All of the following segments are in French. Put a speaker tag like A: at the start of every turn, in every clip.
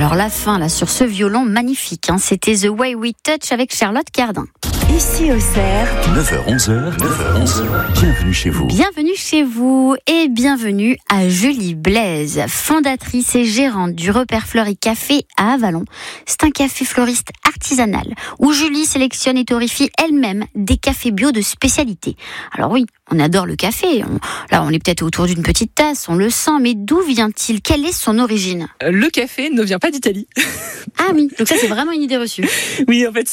A: Alors la fin là sur ce violon magnifique, c'était The Way We Touch avec Charlotte Cardin.
B: Ici Auxerre,
C: 9h-11h, bienvenue chez vous.
A: Bienvenue chez vous et bienvenue à Julie Blaise, fondatrice et gérante du Repère Fleuri Café à Avallon. C'est un café fleuriste artisanal où Julie sélectionne et torréfie elle-même des cafés bio de spécialité. Alors oui, on adore le café, on est peut-être autour d'une petite tasse, on le sent, mais d'où vient-il ? Quelle est son origine ?
D: Le café ne vient pas d'Italie.
A: Ah oui, donc ça c'est vraiment une idée reçue.
D: Oui, en fait,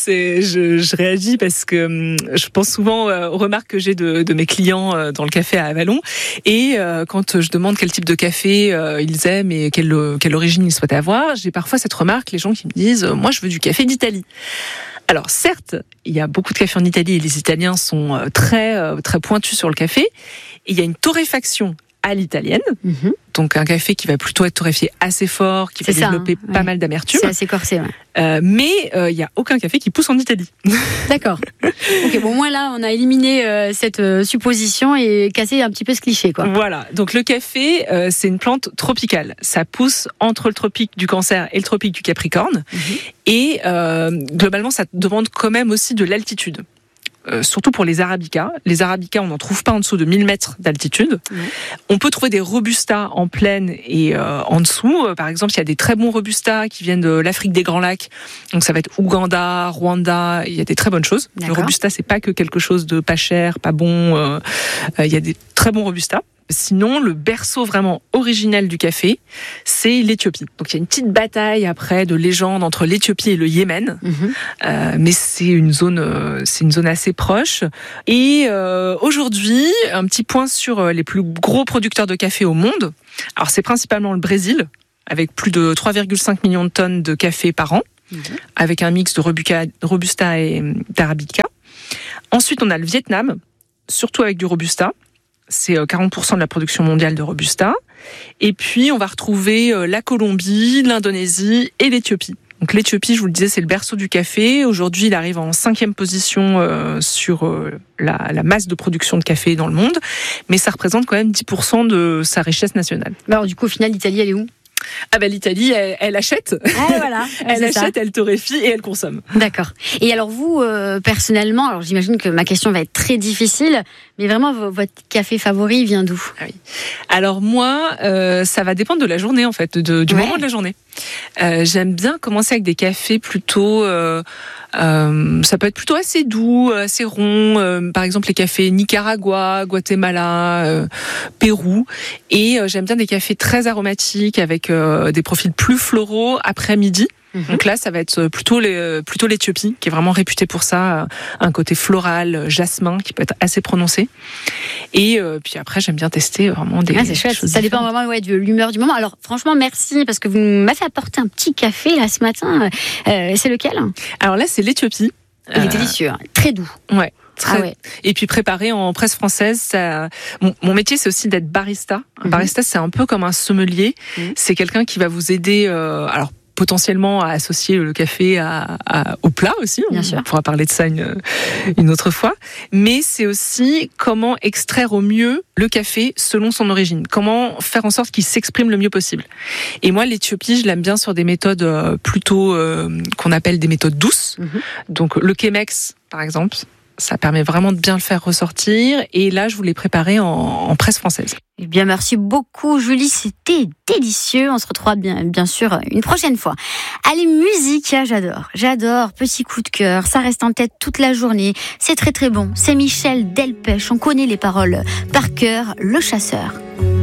D: je réagis parce que je pense souvent aux remarques que j'ai de mes clients dans le café à Avallon. Et quand je demande quel type de café ils aiment et quelle origine ils souhaitent avoir, j'ai parfois cette remarque, les gens qui me disent « moi je veux du café d'Italie ». Alors certes, il y a beaucoup de café en Italie et les Italiens sont très pointus sur le café. Et il y a une torréfaction à l'italienne, donc un café qui va plutôt être torréfié assez fort, qui va développer pas mal d'amertume.
A: C'est assez corsé, ouais.
D: Mais il n'y a aucun café qui pousse en Italie.
A: D'accord. Ok, bon, moi là, on a éliminé cette supposition et cassé un petit peu ce cliché, quoi.
D: Voilà, donc le café, c'est une plante tropicale. Ça pousse entre le tropique du Cancer et le tropique du Capricorne. Et globalement, ça demande quand même aussi de l'altitude. Surtout pour les arabicas. Les arabicas, on n'en trouve pas en dessous de 1000 mètres d'altitude. On peut trouver des robustas en plaine et en dessous. Par exemple, il y a des très bons robustas qui viennent de l'Afrique des Grands Lacs. Donc ça va être Ouganda, Rwanda. Il y a des très bonnes choses.
A: D'accord.
D: Le robusta, c'est pas que quelque chose de pas cher, pas bon. Il y a des très bons robustas. Sinon, le berceau vraiment originel du café, c'est l'Éthiopie. Donc il y a une petite bataille après de légende entre l'Éthiopie et le Yémen, mais c'est une zone assez proche. Et aujourd'hui, un petit point sur les plus gros producteurs de café au monde. Alors c'est principalement le Brésil, avec plus de 3,5 millions de tonnes de café par an, avec un mix de Robusta et d'Arabica. Ensuite, on a le Vietnam, surtout avec du Robusta. C'est 40% de la production mondiale de Robusta. Et puis, on va retrouver la Colombie, l'Indonésie et l'Éthiopie. Donc l'Éthiopie, je vous le disais, c'est le berceau du café. Aujourd'hui, il arrive en 5e position sur la masse de production de café dans le monde. Mais ça représente quand même 10% de sa richesse nationale.
A: Alors du coup, au final, l'Italie, elle est où ?
D: Ah ben l'Italie, elle achète.
A: Voilà,
D: elle achète, elle torréfie et elle consomme.
A: D'accord. Et alors vous, personnellement, alors j'imagine que ma question va être très difficile, mais vraiment, votre café favori vient d'où ?
D: Oui. Alors moi, ça va dépendre de la journée en fait, du moment de la journée. J'aime bien commencer avec des cafés plutôt... ça peut être plutôt assez doux, assez rond. Par exemple, les cafés Nicaragua, Guatemala, Pérou. Et j'aime bien des cafés très aromatiques avec des profils plus floraux après-midi. Donc là, ça va être plutôt l'Éthiopie, qui est vraiment réputée pour ça, un côté floral, jasmin, qui peut être assez prononcé. Et puis après, j'aime bien tester vraiment des
A: c'est chouette.
D: choses
A: Ça dépend
D: différentes.
A: vraiment de l'humeur du moment. Alors franchement, merci, parce que vous m'avez apporté un petit café là ce matin. C'est lequel ?
D: Alors là, c'est l'Éthiopie.
A: Il est délicieux, très doux.
D: Ouais.
A: Ah ouais.
D: Et puis préparé en presse française. Mon métier, c'est aussi d'être barista. Un barista, c'est un peu comme un sommelier. C'est quelqu'un qui va vous aider. Alors potentiellement à associer le café au plat aussi.
A: Bien sûr.
D: On pourra parler de ça une autre fois. Mais c'est aussi comment extraire au mieux le café selon son origine. Comment faire en sorte qu'il s'exprime le mieux possible. Et moi, l'Éthiopie, je l'aime bien sur des méthodes plutôt qu'on appelle des méthodes douces. Donc le Chemex, par exemple. Ça permet vraiment de bien le faire ressortir. Et là, je voulais préparer en presse française.
A: Eh bien, merci beaucoup, Julie. C'était délicieux. On se retrouvera bien sûr une prochaine fois. Allez, musique, j'adore. Petit coup de cœur. Ça reste en tête toute la journée. C'est très très bon. C'est Michel Delpech. On connaît les paroles par cœur. Le chasseur.